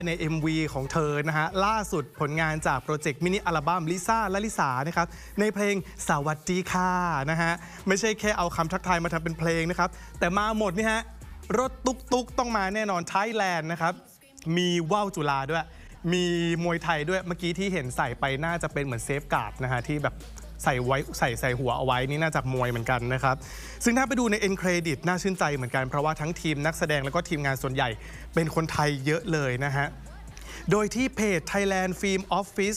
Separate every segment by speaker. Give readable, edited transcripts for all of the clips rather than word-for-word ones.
Speaker 1: ใน MV ของเธอนะฮะล่าสุดผลงานจากโปรเจกต์มินิอัลบั้มลิซ่าและลิสานะครับในเพลงสวัสดีค่ะนะฮะไม่ใช่แค่เอาคำทักทายมาทำเป็นเพลงนะครับแต่มาหมดนี่ฮะรถตุ๊กต้องมาแน่นอนไทยแลนด์นะครับมีว่าวจุฬาด้วยมีมวยไทยด้วยเมื่อกี้ที่เห็นใส่ไปน่าจะเป็นเหมือนเซฟการ์ดนะฮะที่แบบใส่ไว้ใส่หัวเอาไว้นี่น่าจะมวยเหมือนกันนะครับซึ่งถ้าไปดูใน End Credit น่าชื่นใจเหมือนกันเพราะว่าทั้งทีมนักแสดงแล้วก็ทีมงานส่วนใหญ่เป็นคนไทยเยอะเลยนะฮะโดยที่เพจ Thailand Film Office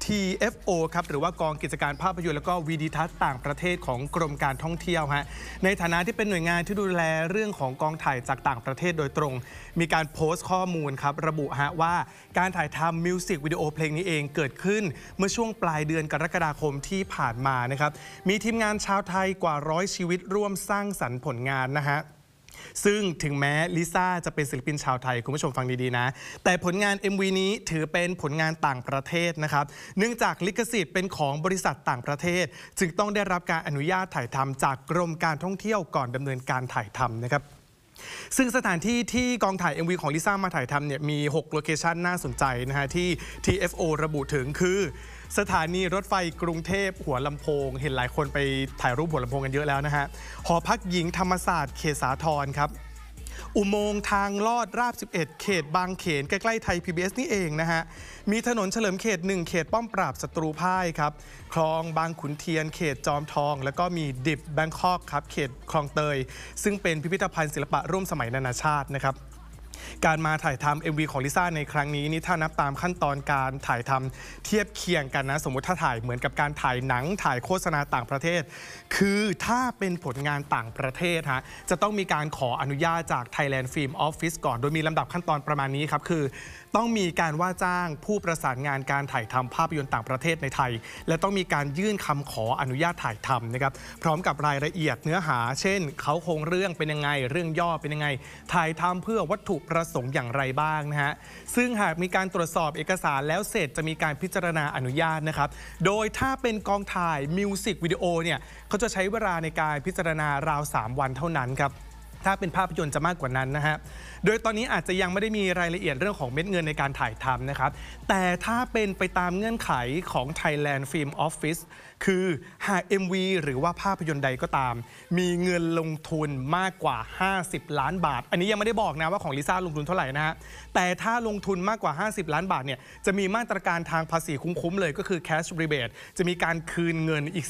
Speaker 1: TFO ครับหรือว่ากองกิจการภาพยนตร์แล้วก็วิดีทัศน์ต่างประเทศของกรมการท่องเที่ยวฮะในฐานะที่เป็นหน่วยงานที่ดูแลเรื่องของกองถ่ายจากต่างประเทศโดยตรงมีการโพสต์ข้อมูลครับระบุฮะว่าการถ่ายทำมิวสิกวิดีโอเพลงนี้เองเกิดขึ้นเมื่อช่วงปลายเดือนกรกฎาคมที่ผ่านมานะครับมีทีมงานชาวไทยกว่า100ชีวิตร่วมสร้างสรรค์ผลงานนะฮะซึ่งถึงแม้ลิซ่าจะเป็นศิลปินชาวไทยคุณผู้ชมฟังดีๆนะแต่ผลงาน MV นี้ถือเป็นผลงานต่างประเทศนะครับเนื่องจากลิขสิทธิ์เป็นของบริษัทต่างประเทศจึงต้องได้รับการอนุญาตถ่ายทำจากกรมการท่องเที่ยวก่อนดำเนินการถ่ายทำนะครับซึ่งสถานที่ที่กองถ่าย MV ของลิซ่ามาถ่ายทำเนี่ยมี6โลเคชั่นน่าสนใจนะฮะที่ TFO ระบุถึงคือสถานีรถไฟกรุงเทพหัวลำโพงเห็นหลายคนไปถ่ายรูปหัวลำโพงกันเยอะแล้วนะฮะหอพักหญิงธรรมศาสตร์เขตสาทรครับอุโมงค์ทางลอดราบ11เขตบางเขนใกล้ๆไทย PBS นี่เองนะฮะมีถนนเฉลิมเขต1เขตป้อมปราบศัตรูพ่ายครับคลองบางขุนเทียนเขตจอมทองแล้วก็มีดิบแบงคอกครับเขตคลองเตยซึ่งเป็นพิพิธภัณฑ์ศิลปะร่วมสมัยนานาชาตินะครับการมาถ่ายทำ MV ของลิซ่าในครั้งนี้นี่ถ้านับตามขั้นตอนการถ่ายทำเทียบเคียงกันนะสมมุติถ้าถ่ายเหมือนกับการถ่ายหนังถ่ายโฆษณาต่างประเทศคือถ้าเป็นผลงานต่างประเทศฮะจะต้องมีการขออนุญาตจาก Thailand Film Office ก่อนโดยมีลำดับขั้นตอนประมาณนี้ครับคือต้องมีการว่าจ้างผู้ประสานงานการถ่ายทำภาพยนตร์ต่างประเทศในไทยและต้องมีการยื่นคำขออนุญาตถ่ายทำนะครับพร้อมกับรายละเอียดเนื้อหาเช่นเขาโครงเรื่องเป็นยังไงเรื่องย่อเป็นยังไงถ่ายทำเพื่อวัตถุประสงค์อย่างไรบ้างนะฮะซึ่งหากมีการตรวจสอบเอกสารแล้วเสร็จจะมีการพิจารณาอนุญาตนะครับโดยถ้าเป็นกองถ่ายมิวสิกวิดีโอเนี่ยเขาจะใช้เวลาในการพิจารณาราว3วันเท่านั้นครับถ้าเป็นภาพยนตร์จะมากกว่านั้นนะฮะโดยตอนนี้อาจจะยังไม่ได้มีรายละเอียดเรื่องของเม็ดเงินในการถ่ายทำนะครับแต่ถ้าเป็นไปตามเงื่อนไขของ Thailand Film Office คือหาก MV หรือว่าภาพยนตร์ใดก็ตามมีเงินลงทุนมากกว่า50ล้านบาทอันนี้ยังไม่ได้บอกนะว่าของลิซ่าลงทุนเท่าไหร่นะฮะแต่ถ้าลงทุนมากกว่า50ล้านบาทเนี่ยจะมีมาตรการทางภาษีคุ้มๆเลยก็คือ cash rebate จะมีการคืนเงินอีก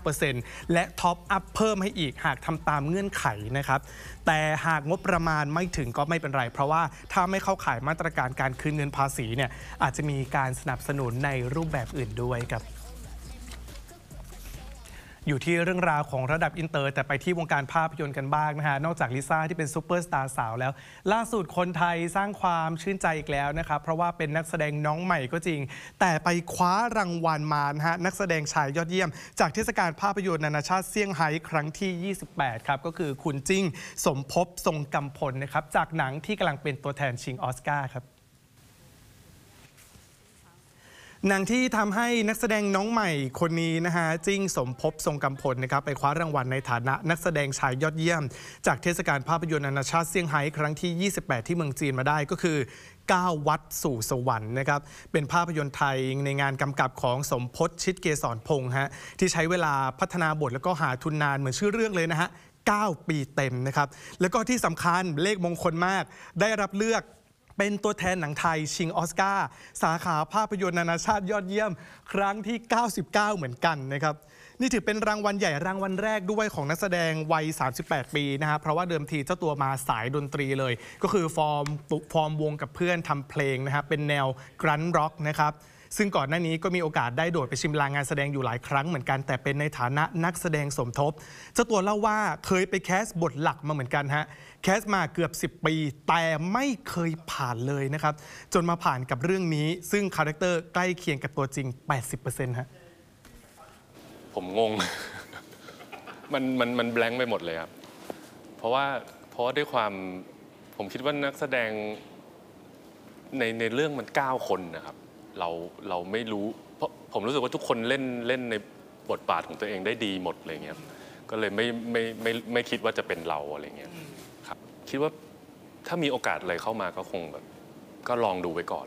Speaker 1: 15% และท็อปอัพเพิ่มให้อีกหากทำตามเงื่อนไขนะครับแต่หากงบประมาณไม่ถึงก็ไม่เป็นไรเพราะว่าถ้าไม่เข้าข่ายมาตรการการคืนเงินภาษีเนี่ยอาจจะมีการสนับสนุนในรูปแบบอื่นด้วยครับอยู่ที่เรื่องราวของระดับอินเตอร์แต่ไปที่วงการภาพยนตร์กันบ้างนะฮะนอกจากลิซ่าที่เป็นซูเปอร์สตาร์สาวแล้วล่าสุดคนไทยสร้างความชื่นใจอีกแล้วนะครับเพราะว่าเป็นนักแสดงน้องใหม่ก็จริงแต่ไปคว้ารางวัลมานะฮะนักแสดงชายยอดเยี่ยมจากเทศกาลภาพยนตร์นานาชาติเซี่ยงไฮ้ครั้งที่28ครับก็คือคุณจิ้งสมภพทรงกำพลนะครับจากหนังที่กำลังเป็นตัวแทนชิงออสการ์ครับหนังที่ทำให้นักแสดงน้องใหม่คนนี้นะฮะจิ้งสมภพทรงกำพลนะครับไปคว้ารางวัลในฐานะนักแสดงชายยอดเยี่ยมจากเทศกาลภาพยนตร์นานาชาติเซี่ยงไฮ้ครั้งที่28ที่เมืองจีนมาได้ก็คือ9วัดสู่สวรรค์นะครับเป็นภาพยนตร์ไทยในงานกำกับของสมพศชิดเกษรพงษ์ฮะที่ใช้เวลาพัฒนาบทแล้วก็หาทุนนานเหมือนชื่อเรื่องเลยนะฮะ9 ปีเต็มนะครับแล้วก็ที่สำคัญเลขมงคลมากได้รับเลือกเป็นตัวแทนหนังไทยชิงออสการ์สาขาภาพยนตร์นานาชาติยอดเยี่ยมครั้งที่99เหมือนกันนะครับนี่ถือเป็นรางวัลใหญ่รางวัลแรกด้วยของนักแสดงวัย38ปีนะครับเพราะว่าเดิมทีเจ้าตัวมาสายดนตรีเลยก็คือฟอร์มวงกับเพื่อนทำเพลงนะครับเป็นแนวกรันร็อกนะครับซึ่งก่อนหน้านี้ก็มีโอกาสได้โดดไปชิมลางงานแสดงอยู่หลายครั้งเหมือนกันแต่เป็นในฐานะนักแสดงสมทบเจ้าตัวเล่าว่าเคยไปแคสบทหลักมาเหมือนกันฮะแคสมาเกือบ10ปีแต่ไม่เคยผ่านเลยนะครับจนมาผ่านกับเรื่องนี้ซึ่งคาแรคเตอร์ใกล้เคียงกับตัวจริง 80% ฮะ
Speaker 2: ผมงง มันแบงค์ไปหมดเลยครับเพราะว่าด้วยความผมคิดว่านักแสดงในเรื่องมัน9 คนนะครับเราไม่รู้เพราะผมรู้สึกว่าทุกคนเล่นในบทบาทของตัวเองได้ดีหมดอะไรเงี้ยก็เลยไม่คิดว่าจะเป็นเราอะไรเงี้ยครับคิดว่าถ้ามีโอกาสอะไรเข้ามาก็คงแบบก็ลองดูไว้ก่อน